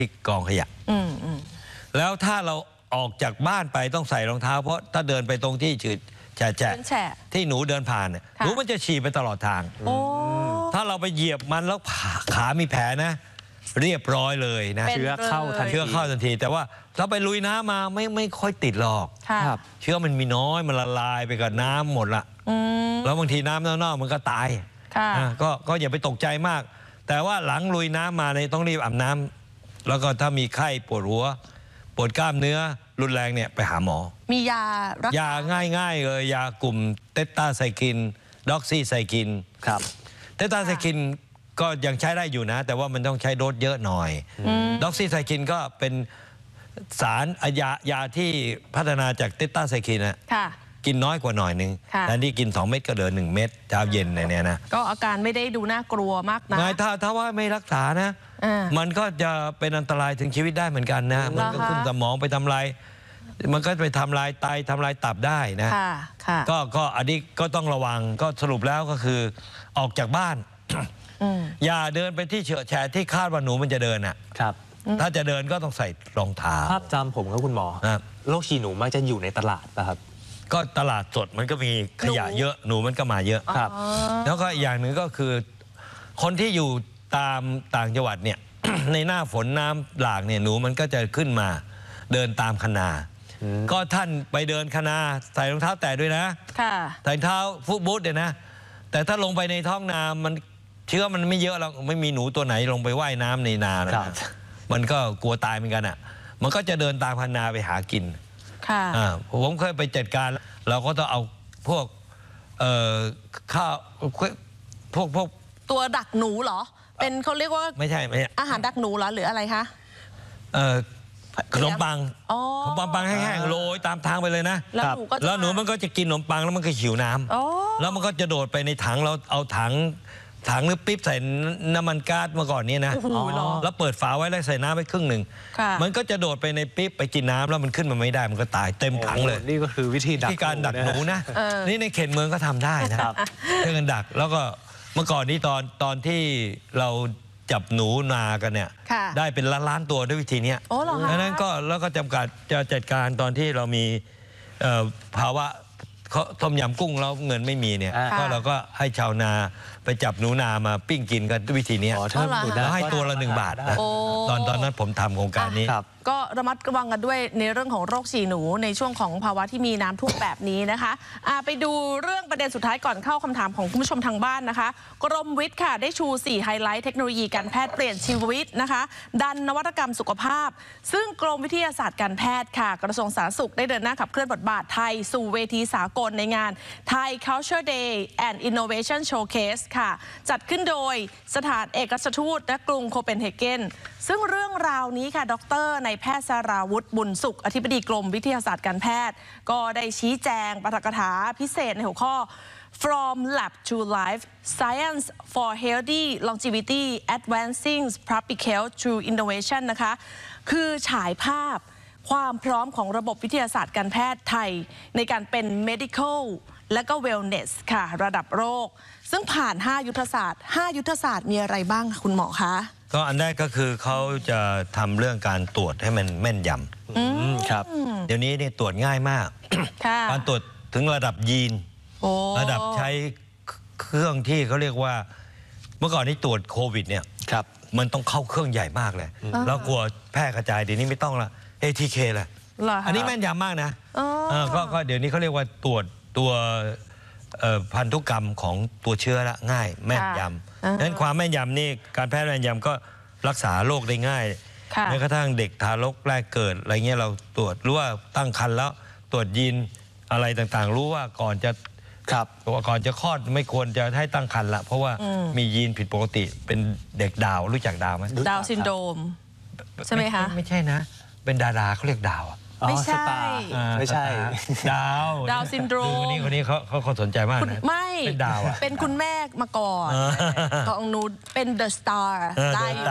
ที่กองขยะแล้วถ้าเราออกจากบ้านไปต้องใส่รองเท้าเพราะถ้าเดินไปตรงที่จืดแฉะที่หนูเดินผ่านเนี่ยหนูมันจะฉี่ไปตลอดทางถ้าเราไปเหยียบมันแล้วขามีแผลนะเรียบร้อยเลยนะเชื้อเข้าทันทีแต่ว่าถ้าไปลุยน้ำมาไม่ค่อยติดหรอกเชื้อมันมีน้อยมันละลายไปกับน้ำหมดละแล้วบางทีน้ำนอกมันก็ตายก็อย่าไปตกใจมากแต่ว่าหลังลุยน้ำมาเนี่ยต้องรีบอาบน้ำแล้วก็ถ้ามีไข้ปวดหัวปวดกล้ามเนื้อรุนแรงเนี่ยไปหาหมอมียารักษายาง่ายๆเลยยากลุ่มเตตาไซคินด็อกซี่ไซคินครับเตตาไซคินก็ยังใช้ได้อยู่นะแต่ว่ามันต้องใช้โดสเยอะหน่อยด็อกซี่ไซคินก็เป็นสารยาที่พัฒนาจากเตตาไซคินนะกินน้อยกว่าหน่อยนึงแต่นี่กิน2 เม็ดก็เหลือ1 เม็ดเช้าเย็นเนี่ยนะก็อาการไม่ได้ดูน่ากลัวมากนะถ้าว่าไม่รักษานะมันก็จะเป็นอันตรายถึงชีวิตได้เหมือนกันนะมันก็ขึ้นสมองไปทำลายมันก็ไปทำลายไตทำลายตับได้นะก็อันนี้ก็ต้องระวังก็สรุปแล้วก็คือออกจากบ้านอย่าเดินไปที่เฉอะแฉะที่คาดว่าหนูมันจะเดินอ่ะถ้าจะเดินก็ต้องใส่รองเท้าภาพจำผมครับคุณหมอโรคฉี่หนูมักจะอยู่ในตลาดป่ะครับก็ตลาดสดมันก็มีขยะเยอะหนูมันก็มาเยอะแล้วก็อย่างหนึ่งก็คือคนที่อยู่ตามต่างจังหวัดเนี่ย ในหน้าฝนน้ำหลากเนี่ยหนูมันก็จะขึ้นมาเดินตามคนาก็ท่านไปเดินคนาใส่รองเท้าแตะด้วยนะใส่รองเท้าฟุตบูทเนี่ยนะแต่ถ้าลงไปในท้องนามันเชื้อมันไม่เยอะแล้วไม่มีหนูตัวไหนลงไปว่ายน้ำในนานะมันก็กลัวตายเหมือนกันอ่ะมันก็จะเดินตามคนาไปหากินผมเคยไปจัดการเราก็ต้องเอาพวกข้าวพวกตัวดักหนูเหรอเป็นเขาเรียกว่าไม่ใช่อาหารดักหนูเหรอหรืออะไรคะขนมปังแห้งๆโรยตามทางไปเลยนะแล้วหนูมันก็จะกินขนมปังแล้วมันก็หิวน้ำแล้วมันก็จะโดดไปในถังเราเอาถังหรือปิ๊บใส่น้ำมันก๊าซมาก่อนนี้นะแล้วเปิดฝาไว้แล้วใส่น้ำไปครึ่งหนึ่งมันก็จะโดดไปในปิ๊บไปกินน้ำแล้วมันขึ้นมาไม่ได้มันก็ตายเต็มถังเลยนี่ก็คือวิธีการดักหนูนะนี่ในเขตเมืองก็ทำได้นะครับเรื่องการดักแล้วก็เมื่อก่อนนี้ตอนที่เราจับหนูนากันเนี่ยได้เป็นล้านตัวด้วยวิธีนี้ดังนั้นก็แล้วก็จำกัดจะจัดการตอนที่เรามีภาวะต้มยำกุ้งแล้วเงินไม่มีเนี่ยก็เราก็ให้ชาวนาไปจับหนูนามาปิ้งกินกันด้วยวิธีนี้แล้วให้ตัวละ1 บาทตอนนั้นผมทำโครงการนี้ก็ระมัดระวังกันด้วยในเรื่องของโรคฉี่หนูในช่วงของภาวะที่มีน้ำท่วมแบบนี้นะคะไปดูเรื่องประเด็นสุดท้ายก่อนเข้าคำถามของคุณผู้ชมทางบ้านนะคะกรมวิทย์ค่ะได้ชู4ไฮไลท์เทคโนโลยีการแพทย์เปลี่ยนชีวิตนะคะดันนวัตกรรมสุขภาพซึ่งกรมวิทยาศาสตร์การแพทย์ค่ะกระทรวงสาธารณสุขได้เดินหน้าขับเคลื่อนบทบาทไทยสู่เวทีสากลในงาน Thai Culture Day and Innovation Showcase ค่ะจัดขึ้นโดยสถานเอกอัครราชทูตณกรุงโคเปนเฮเกนซึ่งเรื่องราวนี้ค่ะดร.นายแพทย์สราวุฒิบุญสุขอธิบดีกรมวิทยาศาสตร์การแพทย์ก็ได้ชี้แจงปาฐกถาพิเศษในหัวข้อ From Lab to Life Science for Healthy Longevity Advancing Public Health Through Innovation นะคะคือฉายภาพความพร้อมของระบบวิทยาศาสตร์การแพทย์ไทยในการเป็น medical และก็ wellness ค่ะระดับโรคซึ่งผ่าน5 ยุทธศาสตร์5 ยุทธศาสตร์มีอะไรบ้างคุณหมอคะก็อันแรกก็คือเขาจะทำเรื่องการตรวจให้มันแม่นยำครับเดี๋ยวนี้เนี่ยตรวจง่ายมากการตรวจถึงระดับยีนระดับใช้เครื่องที่เขาเรียกว่าเมื่อก่อนนี้ตรวจโควิดเนี่ยมันต้องเข้าเครื่องใหญ่มากเลยแล้วกลัวแพร่กระจายเดี๋ยวนี้ไม่ต้องละ ATK แหละอันนี้แม่นยำมากนะก็เดี๋ยวนี้เขาเรียกว่าตรวจตัวพันธุกรรมของตัวเชื้อละง่ายแม่นยำดังนั้นความแม่นยำนี่การแพทย์แม่นยำก็รักษาโรคได้ง่ายแม้กระทั่งเด็กทารกแรกเกิดอะไรเงี้ยเราตรวจรู้ว่าตั้งครรภ์แล้วตรวจยีนอะไรต่างๆรู้ว่าก่อนจะคลอดไม่ควรจะให้ตั้งครรภ์ละเพราะว่ามียีนผิดปกติเป็นเด็กดาวรู้จักดาวไหมดาวซินโดรมใช่ไหมคะไม่ใช่นะเป็นดาราเขาเรียกดาวไม่ใช่ดาวซินโดรมคนนี้เขาสนใจมากนะไม่เป็นดาวเป็นคุณแม่มาก่อนของหนูเป็นเดอะสตาร์